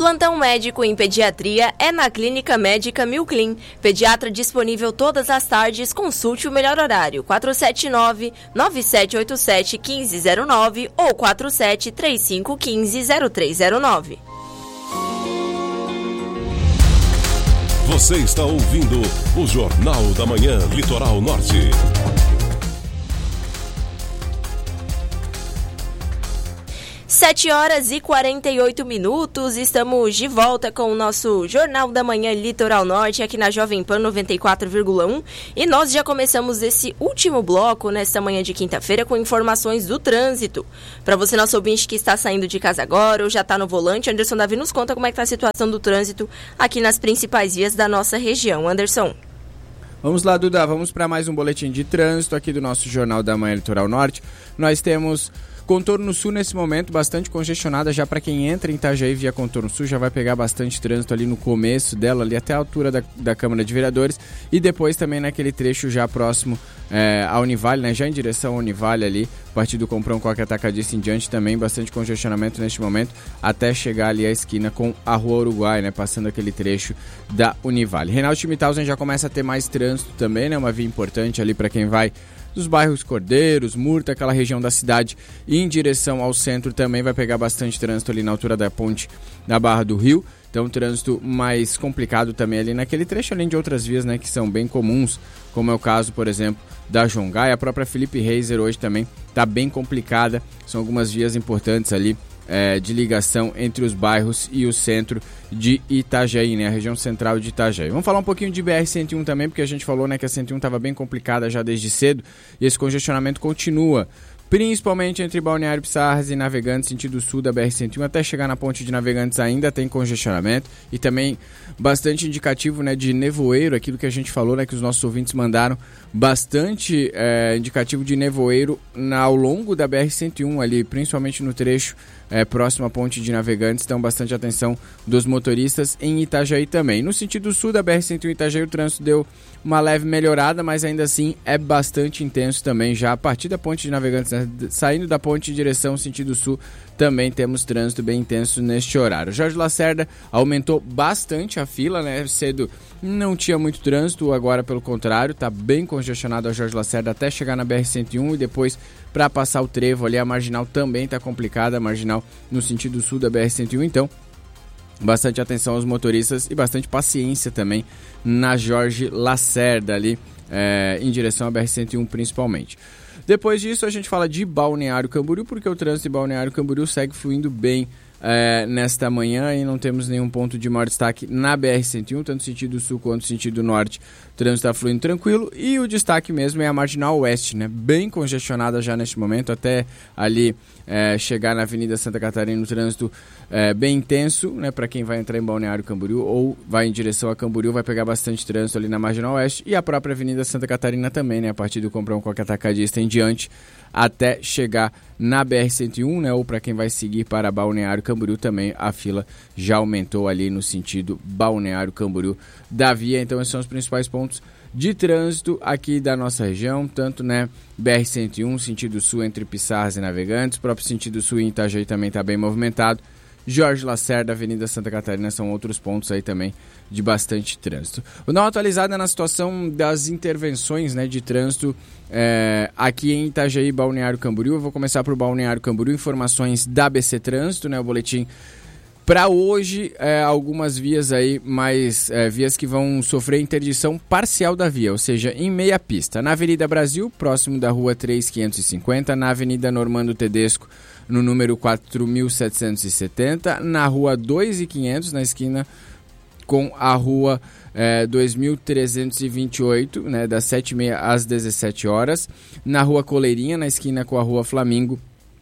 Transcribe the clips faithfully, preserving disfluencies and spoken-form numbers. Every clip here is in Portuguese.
Plantão médico em pediatria é na Clínica Médica Milclin. Pediatra disponível todas as tardes. Consulte o melhor horário. quatro sete nove, nove sete oito sete, um cinco zero nove ou quatro sete três cinco um cinco zero três zero nove. Você está ouvindo o Jornal da Manhã Litoral Norte. sete horas e quarenta e oito minutos, estamos de volta com o nosso Jornal da Manhã Litoral Norte aqui na Jovem Pan noventa e quatro vírgula um e nós já começamos esse último bloco nesta manhã de quinta-feira com informações do trânsito. Para você, nosso ouvinte que está saindo de casa agora ou já está no volante, Anderson Davi nos conta como é que está a situação do trânsito aqui nas principais vias da nossa região. Anderson. Vamos lá, Duda, vamos para mais um boletim de trânsito aqui do nosso Jornal da Manhã Litoral Norte. Nós temos Contorno Sul nesse momento, bastante congestionada já para quem entra em Itajaí via Contorno Sul, já vai pegar bastante trânsito ali no começo dela, ali até a altura da, da Câmara de Vereadores e depois também naquele trecho já próximo é, à Univale, né, já em direção à Univale ali, a partir do Comprão Coque Atacadista em diante também, bastante congestionamento neste momento, até chegar ali à esquina com a Rua Uruguai, né, passando aquele trecho da Univale. Reinaldo Schmidhausen já começa a ter mais trânsito também, né, uma via importante ali para quem vai dos bairros Cordeiros, Murta, aquela região da cidade, e em direção ao centro também vai pegar bastante trânsito ali na altura da ponte da Barra do Rio. Então, trânsito mais complicado também ali naquele trecho, além de outras vias, né, que são bem comuns, como é o caso, por exemplo, da João Gaia. A própria Felipe Reiser hoje também está bem complicada. São algumas vias importantes ali é, de ligação entre os bairros e o centro de Itajaí, né, a região central de Itajaí. Vamos falar um pouquinho de B R cento e um também, porque a gente falou, né, que a cento e um estava bem complicada já desde cedo e esse congestionamento continua, principalmente entre Balneário Pissarras e Navegantes, sentido sul da B R cento e um, até chegar na ponte de Navegantes ainda tem congestionamento e também bastante indicativo, né, de nevoeiro, aquilo que a gente falou, né, que os nossos ouvintes mandaram, bastante é, indicativo de nevoeiro na, ao longo da B R cento e um ali, principalmente no trecho é, próximo à ponte de Navegantes, então bastante atenção dos motoristas em Itajaí também. No sentido sul da B R cento e um Itajaí, o trânsito deu uma leve melhorada, mas ainda assim é bastante intenso também já a partir da ponte de Navegantes, né? Saindo da ponte em direção sentido sul, também temos trânsito bem intenso neste horário. Jorge Lacerda aumentou bastante a fila, né? Cedo não tinha muito trânsito, agora pelo contrário, está bem congestionado a Jorge Lacerda até chegar na B R cento e um e depois para passar o trevo ali, a marginal também está complicada, a marginal no sentido sul da B R cento e um, então bastante atenção aos motoristas e bastante paciência também na Jorge Lacerda ali, é, em direção à B R cento e um principalmente. Depois disso a gente fala de Balneário Camboriú, porque o trânsito de Balneário Camboriú segue fluindo bem é, nesta manhã e não temos nenhum ponto de maior destaque na B R cento e um, tanto sentido sul quanto sentido norte. O trânsito está fluindo tranquilo e o destaque mesmo é a Marginal Oeste, né? Bem congestionada já neste momento, até ali é, chegar na Avenida Santa Catarina, o trânsito é, bem intenso, né? Para quem vai entrar em Balneário Camboriú ou vai em direção a Camboriú, vai pegar bastante trânsito ali na Marginal Oeste e a própria Avenida Santa Catarina também, né? A partir do Comprão Coque Atacadista em diante, até chegar na B R cento e um, né, ou para quem vai seguir para Balneário Camboriú também, a fila já aumentou ali no sentido Balneário Camboriú da via. Então esses são os principais pontos de trânsito aqui da nossa região, tanto, né, B R cento e um, sentido sul entre Pissarras e Navegantes, próprio sentido sul em Itajaí também está bem movimentado. Jorge Lacerda, Avenida Santa Catarina são outros pontos aí também de bastante trânsito. Vou dar uma atualizada na situação das intervenções, né, de trânsito é, aqui em Itajaí, Balneário Camboriú. Eu vou começar por Balneário Camboriú, informações da A B C Trânsito, né, o boletim para hoje, é, algumas vias aí, mais é, vias que vão sofrer interdição parcial da via, ou seja, em meia pista. Na Avenida Brasil, próximo da Rua três mil quinhentos e cinquenta, na Avenida Normando Tedesco, no número quatro mil setecentos e setenta, na Rua dois mil e quinhentos, na esquina com a Rua é, dois mil trezentos e vinte e oito, né, das sete e meia às dezessete horas, na Rua Coleirinha, na esquina com a Rua Flamingo,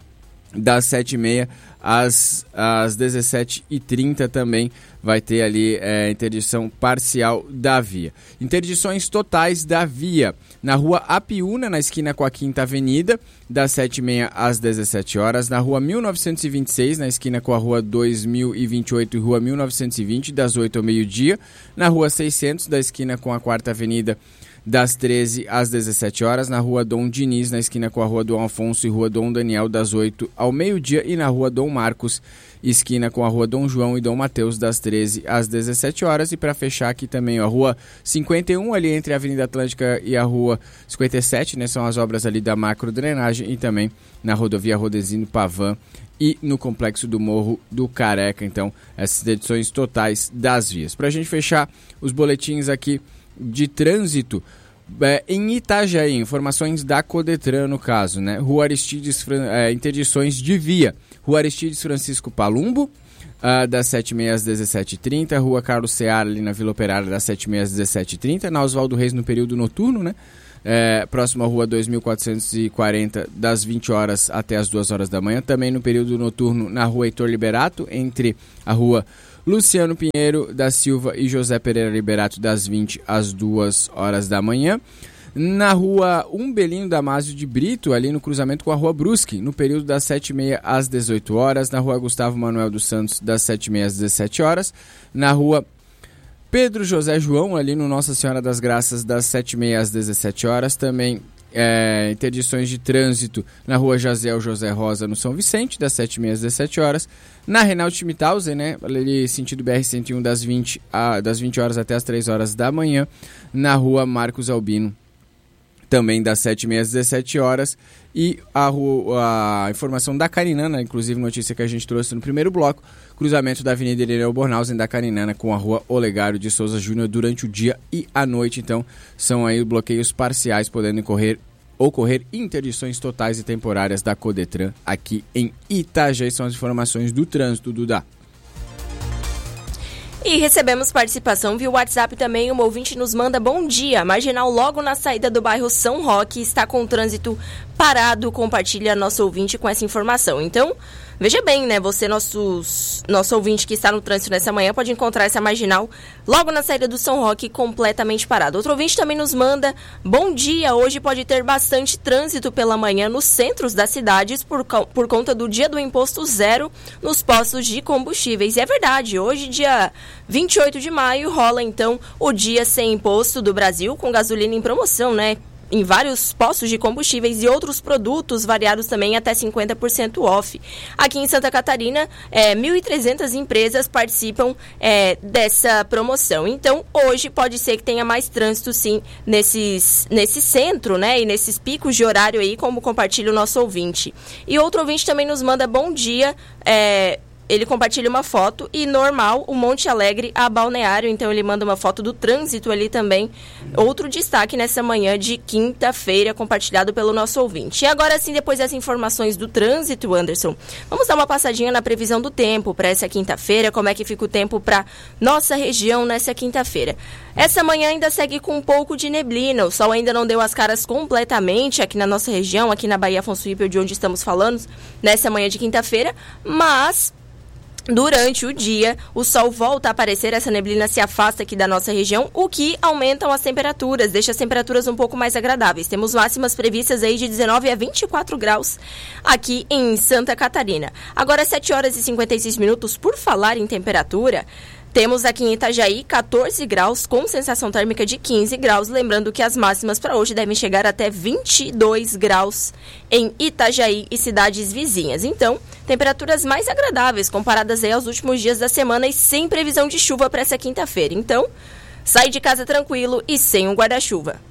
das sete e meia às, às dezessete e trinta também vai ter ali é, interdição parcial da via. Interdições totais da via na Rua Apiúna, na esquina com a Quinta Avenida, das sete e meia às dezessete horas, na Rua mil novecentos e vinte e seis, na esquina com a Rua dois mil e vinte e oito e Rua mil novecentos e vinte, das oito ao meio-dia, na Rua seiscentos, da esquina com a Quarta Avenida, das treze às dezessete horas, na rua Dom Diniz, na esquina com a rua Dom Afonso e rua Dom Daniel, das oito ao meio-dia, e na rua Dom Marcos, esquina com a rua Dom João e Dom Mateus, das treze às dezessete horas. E para fechar aqui também a rua cinquenta e um, ali entre a Avenida Atlântica e a rua cinquenta e sete, né, são as obras ali da macro drenagem, e também na rodovia Rodezino Pavan e no complexo do Morro do Careca. Então, essas edições totais das vias. Para a gente fechar os boletins aqui de trânsito, é, em Itajaí, informações da Codetran no caso, né? Rua Aristides, é, interdições de via. Rua Aristides Francisco Palumbo, uh, das sete e meia às dezessete e trinta. Rua Carlos Ceará, ali na Vila Operária, das sete e meia às dezessete e trinta. Na Oswaldo Reis, no período noturno, né? É, próximo à rua dois mil quatrocentos e quarenta, das vinte horas até as duas horas da manhã. Também no período noturno na rua Heitor Liberato, entre a rua Luciano Pinheiro da Silva e José Pereira Liberato, das vinte às duas horas da manhã. Na rua Umbelinho Damásio de Brito, ali no cruzamento com a rua Brusque, no período das sete e meia às dezoito horas. Na rua Gustavo Manuel dos Santos, das sete e meia às dezessete horas. Na rua Pedro José João, ali no Nossa Senhora das Graças, das sete e meia às dezessete horas. Também é, interdições de trânsito na rua Jaziel José Rosa, no São Vicente, das sete e meia às dezessete horas. Na Reinaldo Schmithausen, né, ali sentido B R cento e um, das vinte, a, das vinte horas até as três horas da manhã. Na rua Marcos Albino, também das sete e meia às dezessete horas. E a, rua, a informação da Carinana, inclusive notícia que a gente trouxe no primeiro bloco, cruzamento da Avenida Irineu Bornhausen da Carinana com a rua Olegário de Souza Júnior durante o dia e a noite. Então, são aí bloqueios parciais, podendo ocorrer, ocorrer interdições totais e temporárias da Codetran aqui em Itajaí. São as informações do trânsito, Duda. E recebemos participação via WhatsApp também. Uma ouvinte nos manda bom dia. Marginal logo na saída do bairro São Roque está com o trânsito parado. Compartilha nosso ouvinte com essa informação. Então, veja bem, né? Você, nossos, nosso ouvinte que está no trânsito nessa manhã, pode encontrar essa marginal logo na saída do São Roque completamente parado. Outro ouvinte também nos manda bom dia. Hoje pode ter bastante trânsito pela manhã nos centros das cidades por, por conta do dia do imposto zero nos postos de combustíveis. E é verdade, hoje, dia vinte e oito de maio, rola então o dia sem imposto do Brasil, com gasolina em promoção, né? Em vários postos de combustíveis e outros produtos variados também até cinquenta por cento off. Aqui em Santa Catarina, é, mil e trezentas empresas participam é, dessa promoção. Então, hoje pode ser que tenha mais trânsito, sim, nesses, nesse centro, né? E nesses picos de horário aí, como compartilha o nosso ouvinte. E outro ouvinte também nos manda bom dia, é... Ele compartilha uma foto e normal, o Monte Alegre a Balneário. Então, ele manda uma foto do trânsito ali também. Outro destaque nessa manhã de quinta-feira, compartilhado pelo nosso ouvinte. E agora sim, depois das informações do trânsito, Anderson, vamos dar uma passadinha na previsão do tempo para essa quinta-feira. Como é que fica o tempo para nossa região nessa quinta-feira? Essa manhã ainda segue com um pouco de neblina. O sol ainda não deu as caras completamente aqui na nossa região, aqui na Baía Afonso Ribeiro, de onde estamos falando, nessa manhã de quinta-feira. Mas durante o dia, o sol volta a aparecer, essa neblina se afasta aqui da nossa região, o que aumentam as temperaturas, deixa as temperaturas um pouco mais agradáveis. Temos máximas previstas aí de dezenove a vinte e quatro graus aqui em Santa Catarina. Agora, sete horas e cinquenta e seis minutos, por falar em temperatura, temos aqui em Itajaí catorze graus, com sensação térmica de quinze graus. Lembrando que as máximas para hoje devem chegar até vinte e dois graus em Itajaí e cidades vizinhas. Então, temperaturas mais agradáveis comparadas aí aos últimos dias da semana e sem previsão de chuva para essa quinta-feira. Então, sai de casa tranquilo e sem um guarda-chuva.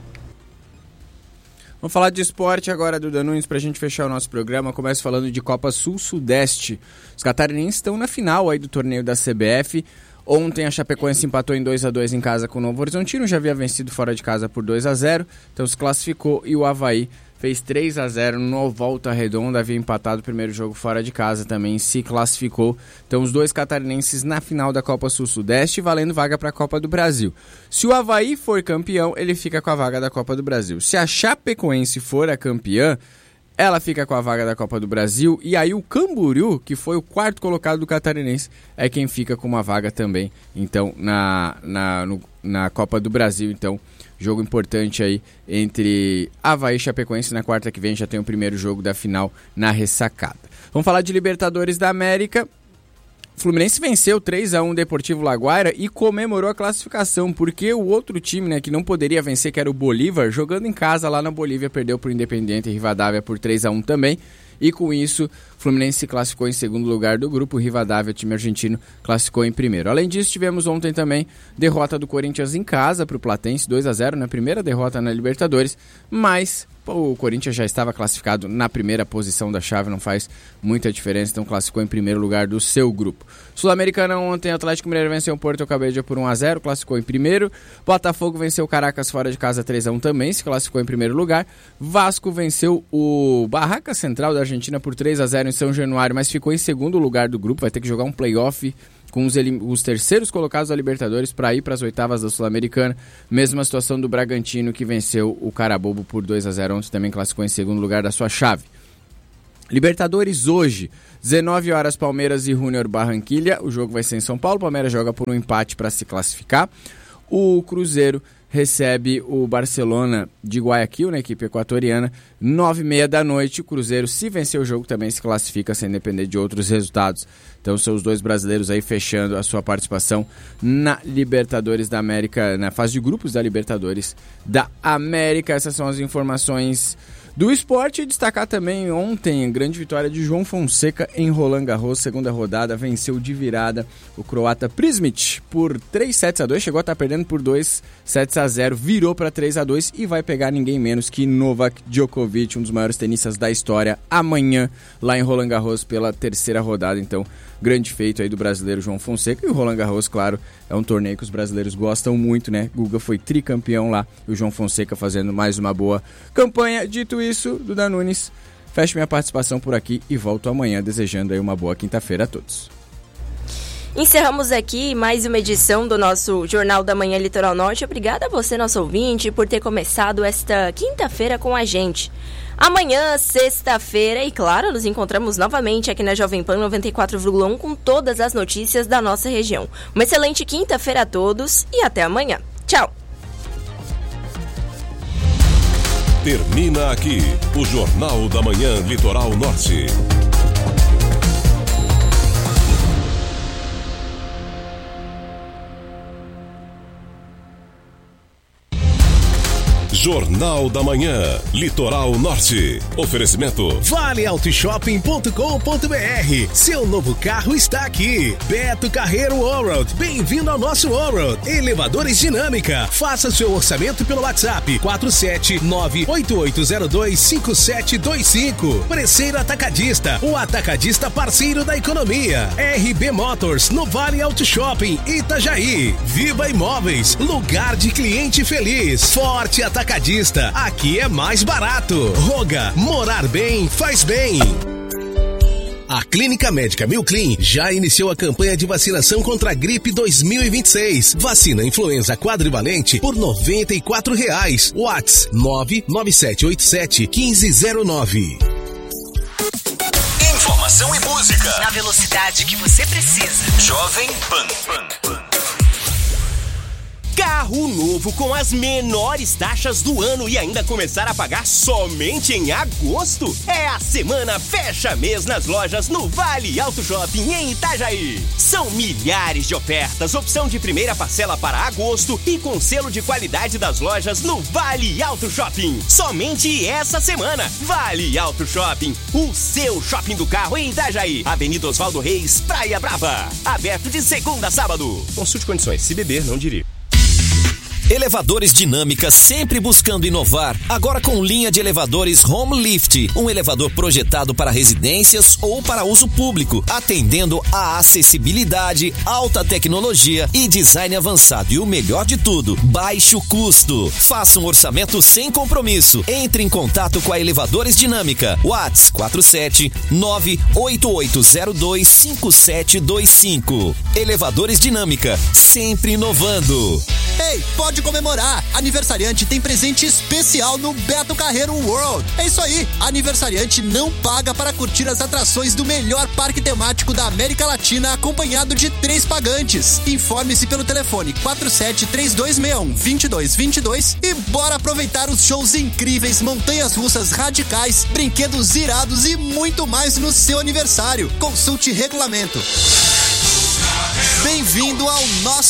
Vamos falar de esporte agora, Duda Nunes, para a gente fechar o nosso programa. Começo falando de Copa Sul-Sudeste. Os catarinenses estão na final aí do torneio da C B F. Ontem a Chapecoense empatou em dois a dois em casa com o Novo Horizontino, já havia vencido fora de casa por dois a zero, então se classificou, e o Avaí fez três a zero no Volta Redonda, havia empatado o primeiro jogo fora de casa, também se classificou. Então os dois catarinenses na final da Copa Sul-Sudeste, valendo vaga para a Copa do Brasil. Se o Avaí for campeão, ele fica com a vaga da Copa do Brasil. Se a Chapecoense for a campeã, ela fica com a vaga da Copa do Brasil, e aí o Camboriú, que foi o quarto colocado do catarinense, é quem fica com uma vaga também, então, na, na, no, na Copa do Brasil. Então, jogo importante aí entre Avaí e Chapecoense. Na quarta que vem já tem o primeiro jogo da final na ressacada. Vamos falar de Libertadores da América. O Fluminense venceu três a um o Deportivo Laguaira e comemorou a classificação, porque o outro time, né, que não poderia vencer, que era o Bolívar, jogando em casa lá na Bolívia, perdeu para o Independiente Rivadavia por três a um também. E com isso, o Fluminense se classificou em segundo lugar do grupo. O Rivadavia, o time argentino, classificou em primeiro. Além disso, tivemos ontem também derrota do Corinthians em casa para o Platense, dois a zero, na primeira derrota na Libertadores. Mas o Corinthians já estava classificado na primeira posição da chave, não faz muita diferença, então classificou em primeiro lugar do seu grupo. Sul-Americana ontem, Atlético Mineiro venceu o Porto Cabedelo por um a zero, classificou em primeiro. Botafogo venceu o Caracas fora de casa três a um também, se classificou em primeiro lugar. Vasco venceu o Barraca Central da Argentina por três a zero em São Januário, mas ficou em segundo lugar do grupo, vai ter que jogar um playoff com os, os terceiros colocados da Libertadores para ir para as oitavas da Sul-Americana. Mesma situação do Bragantino, que venceu o Carabobo por dois a zero ontem, também classificou em segundo lugar da sua chave. Libertadores hoje, dezenove horas, Palmeiras e Júnior Barranquilla. O jogo vai ser em São Paulo. Palmeiras joga por um empate para se classificar. O Cruzeiro recebe o Barcelona de Guayaquil, na equipe equatoriana, nove e meia da noite. O Cruzeiro, se vencer o jogo, também se classifica sem depender de outros resultados. Então são os dois brasileiros aí fechando a sua participação na Libertadores da América, na fase de grupos da Libertadores da América. Essas são as informações do esporte. E destacar também ontem a grande vitória de João Fonseca em Roland Garros, segunda rodada, venceu de virada o croata Prismic por três sets a dois, chegou a estar perdendo por dois sets a zero, virou para três a dois e vai pegar ninguém menos que Novak Djokovic, um dos maiores tenistas da história, amanhã lá em Roland Garros pela terceira rodada. Então, grande feito aí do brasileiro João Fonseca. E o Roland Garros, claro, é um torneio que os brasileiros gostam muito, né? Guga foi tricampeão lá e o João Fonseca fazendo mais uma boa campanha. Dito isso, Duda Nunes, fecho minha participação por aqui e volto amanhã desejando aí uma boa quinta-feira a todos. Encerramos aqui mais uma edição do nosso Jornal da Manhã Litoral Norte. Obrigada a você, nosso ouvinte, por ter começado esta quinta-feira com a gente. Amanhã, sexta-feira, e claro, nos encontramos novamente aqui na Jovem Pan noventa e quatro vírgula um com todas as notícias da nossa região. Uma excelente quinta-feira a todos e até amanhã. Tchau! Termina aqui o Jornal da Manhã Litoral Norte. Jornal da Manhã, Litoral Norte. Oferecimento vale auto shopping ponto com ponto b r. Seu novo carro está aqui. Beto Carreiro Allroad. Bem-vindo ao nosso Allroad. Elevadores Dinâmica. Faça seu orçamento pelo WhatsApp quatro sete nove oito oito zero dois cinco sete dois cinco. Preceiro Atacadista, o atacadista parceiro da economia. R B Motors, no Vale Auto Shopping, Itajaí. Viva Imóveis, lugar de cliente feliz. Forte Atacadista. Aqui é mais barato. Roga, morar bem faz bem. A Clínica Médica Milclin já iniciou a campanha de vacinação contra a gripe dois mil e vinte e seis. Vacina influenza quadrivalente por noventa e quatro reais. WhatsApp nove nove sete oito sete um cinco zero nove. Informação e música na velocidade que você precisa. Jovem Pan. Carro novo com as menores taxas do ano e ainda começar a pagar somente em agosto? É a semana fecha mês nas lojas no Vale Auto Shopping em Itajaí. São milhares de ofertas, opção de primeira parcela para agosto e com selo de qualidade das lojas no Vale Auto Shopping. Somente essa semana. Vale Auto Shopping, o seu shopping do carro em Itajaí. Avenida Oswaldo Reis, Praia Brava. Aberto de segunda a sábado. Consulte condições, se beber, não dirija. Elevadores Dinâmica, sempre buscando inovar, agora com linha de elevadores Home Lift, um elevador projetado para residências ou para uso público, atendendo a acessibilidade, alta tecnologia e design avançado. E o melhor de tudo, baixo custo. Faça um orçamento sem compromisso. Entre em contato com a Elevadores Dinâmica. WhatsApp quatro sete nove oito oito zero dois cinco sete dois cinco. Elevadores Dinâmica, sempre inovando. Ei, pode comemorar! Aniversariante tem presente especial no Beto Carreiro World. É isso aí, aniversariante não paga para curtir as atrações do melhor parque temático da América Latina, acompanhado de três pagantes. Informe-se pelo telefone quatro sete três dois seis um dois dois dois dois e bora aproveitar os shows incríveis, montanhas russas radicais, brinquedos irados e muito mais no seu aniversário. Consulte regulamento. Bem-vindo ao nosso